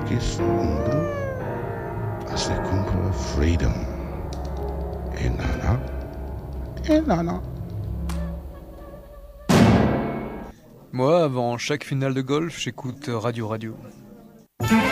que sombro hace cumpre freedom. Et nana, et nana. Moi, avant chaque finale de golf, j'écoute Radio Radio.